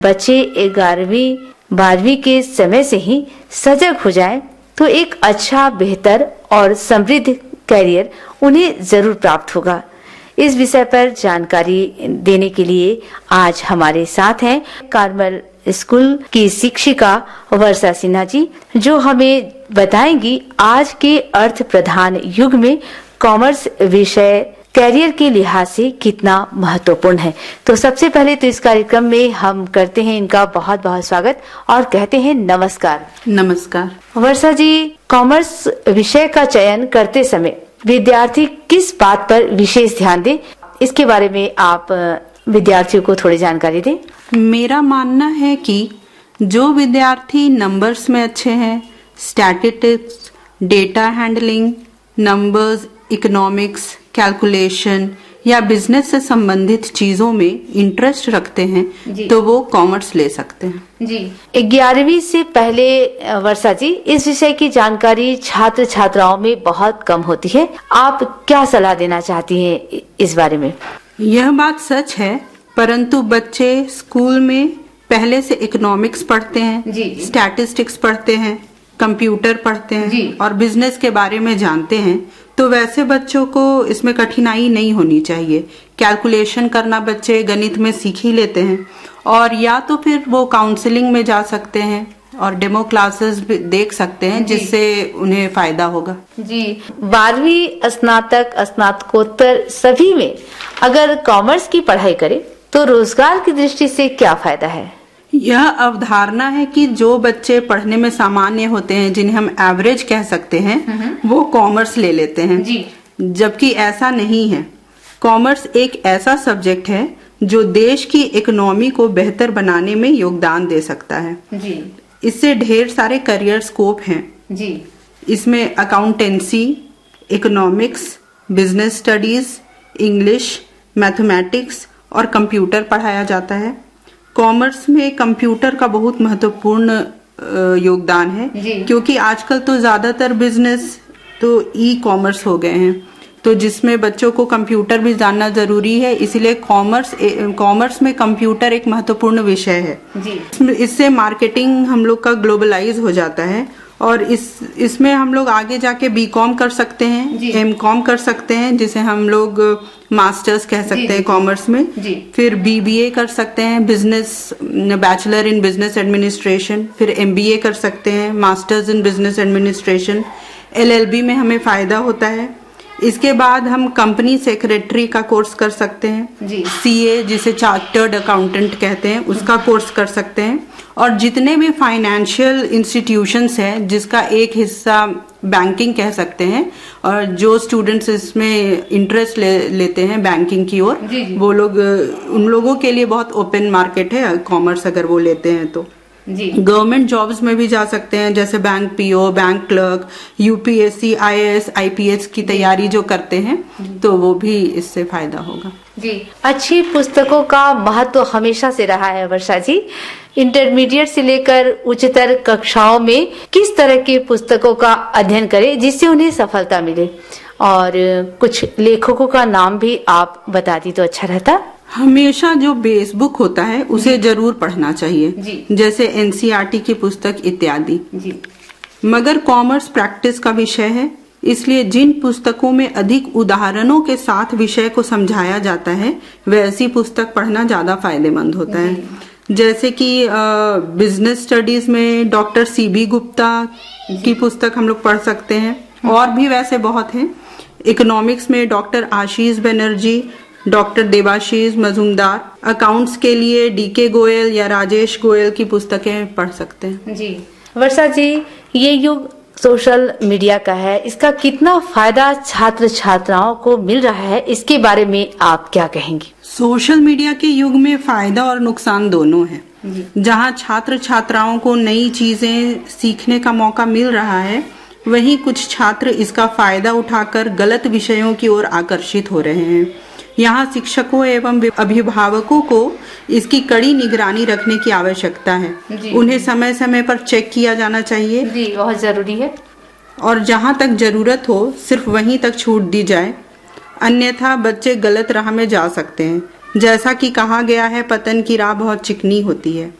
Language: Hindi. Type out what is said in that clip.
बच्चे 11वीं 12वीं के समय से ही सजग हो जाएं, तो एक अच्छा, बेहतर और समृद्ध करियर उन्हें जरूर प्राप्त होगा। इस विषय पर जानकारी देने के लिए आज हमारे साथ हैं कार्मल स्कूल की शिक्षिका वर्षा सिन्हा जी, जो हमें बताएंगी आज के अर्थ प्रधान युग में कॉमर्स विषय कैरियर के लिहाज से कितना महत्वपूर्ण है। तो सबसे पहले तो इस कार्यक्रम में हम करते हैं इनका बहुत बहुत स्वागत और कहते हैं नमस्कार। नमस्कार। वर्षा जी, कॉमर्स विषय का चयन करते समय विद्यार्थी किस बात पर विशेष ध्यान दे, इसके बारे में आप विद्यार्थियों को थोड़ी जानकारी दें। मेरा मानना है कि जो विद्यार्थी नंबर्स में अच्छे हैं, statistics, data handling, numbers, economics, calculation या बिजनेस से संबंधित चीजों में इंटरेस्ट रखते हैं तो वो कॉमर्स ले सकते हैं। जी, 11वीं से पहले वर्षा जी, इस विषय की जानकारी छात्र छात्राओं में बहुत कम होती है। आप क्या सलाह देना चाहती हैं इस बारे में? यह बात सच है, परंतु बच्चे स्कूल में पहले से इकोनॉमिक्स पढ़ते हैं, स्टैटिस्टिक्स पढ़ते हैं, कंप्यूटर पढ़ते हैं और बिजनेस के बारे में जानते हैं, तो वैसे बच्चों को इसमें कठिनाई नहीं होनी चाहिए। कैलकुलेशन करना बच्चे गणित में सीख ही लेते हैं और या तो फिर वो काउंसलिंग में जा सकते हैं और डेमो क्लासेस भी देख सकते हैं, जिससे उन्हें फायदा होगा। जी, 12वीं स्नातक स्नातकोत्तर सभी में अगर कॉमर्स की पढ़ाई करे तो रोजगार की दृष्टि से क्या फायदा है? यह अवधारणा है कि जो बच्चे पढ़ने में सामान्य होते हैं, जिन्हें हम एवरेज कह सकते हैं, वो कॉमर्स ले लेते हैं, जबकि ऐसा नहीं है। कॉमर्स एक ऐसा सब्जेक्ट है जो देश की इकोनॉमी को बेहतर बनाने में योगदान दे सकता है। इससे ढेर सारे करियर स्कोप हैं। इसमें accountancy, economics, business studies, English, mathematics और कंप्यूटर पढ़ाया जाता है। कॉमर्स में कंप्यूटर का बहुत महत्वपूर्ण योगदान है, क्योंकि आजकल तो ज्यादातर बिजनेस तो ई कॉमर्स हो गए हैं, तो जिसमें बच्चों को कंप्यूटर भी जानना जरूरी है। इसलिए कॉमर्स में कंप्यूटर एक महत्वपूर्ण विषय है। इससे मार्केटिंग हम लोग का ग्लोबलाइज हो जाता है और इसमें हम लोग आगे जाके बीकॉम कर सकते हैं, एमकॉम कर सकते हैं, जिसे हम लोग मास्टर्स कह सकते हैं कॉमर्स में। फिर बीबीए कर सकते हैं, business bachelor in business administration. फिर एमबीए कर सकते हैं, masters in business administration. LLB में हमें फायदा होता है। इसके बाद हम कंपनी सेक्रेटरी का कोर्स कर सकते हैं, सीए जिसे चार्टर्ड अकाउंटेंट कहते हैं, उसका कोर्स कर सकते हैं। और जितने भी फाइनेंशियल इंस्टीट्यूशंस हैं, जिसका एक हिस्सा बैंकिंग कह सकते हैं, और जो स्टूडेंट्स इसमें इंटरेस्ट लेते हैं बैंकिंग की ओर, वो लोग, उन लोगों के लिए बहुत ओपन मार्केट है कॉमर्स अगर वो लेते हैं तो। गवर्नमेंट जॉब्स में भी जा सकते हैं, जैसे bank PO, bank clerk, UPSC, IAS, IPS की तैयारी जो करते हैं, तो वो भी इससे फायदा होगा। जी, अच्छी पुस्तकों का महत्व हमेशा से रहा है वर्षा जी। इंटरमीडिएट से लेकर उच्चतर कक्षाओं में किस तरह की पुस्तकों का अध्ययन करें जिससे उन्हें सफलता मिले, और कुछ लेखकों का नाम भी आप बता दी तो अच्छा रहता। हमेशा जो बेस बुक होता है उसे जरूर पढ़ना चाहिए, जैसे एनसीईआरटी की पुस्तक इत्यादि। मगर कॉमर्स प्रैक्टिस का विषय है, इसलिए जिन पुस्तकों में अधिक उदाहरणों के साथ विषय को समझाया जाता है, वैसी पुस्तक पढ़ना ज्यादा फायदेमंद होता है। जैसे कि बिजनेस स्टडीज में डॉक्टर सीबी गुप्ता की पुस्तक हम लोग पढ़ सकते हैं, और भी वैसे बहुत हैं। इकोनॉमिक्स में डॉक्टर आशीष बनर्जी, डॉक्टर देवाशीष मजूमदार। अकाउंट्स के लिए डीके गोयल या राजेश गोयल की पुस्तकें पढ़ सकते हैं। जी, वर्षा जी, ये युग सोशल मीडिया का है, इसका कितना फायदा छात्र छात्राओं को मिल रहा है, इसके बारे में आप क्या कहेंगी? सोशल मीडिया के युग में फायदा और नुकसान दोनों है। जहां छात्र छात्राओं को नई चीजें सीखने का मौका मिल रहा है, वहीं कुछ छात्र इसका फायदा उठाकर गलत विषयों की ओर आकर्षित हो रहे हैं। यहाँ शिक्षकों एवं अभिभावकों को इसकी कड़ी निगरानी रखने की आवश्यकता है। उन्हें समय समय पर चेक किया जाना चाहिए। जी, बहुत जरूरी है। और जहाँ तक जरूरत हो सिर्फ वहीं तक छूट दी जाए, अन्यथा बच्चे गलत राह में जा सकते हैं। जैसा कि कहा गया है, पतन की राह बहुत चिकनी होती है।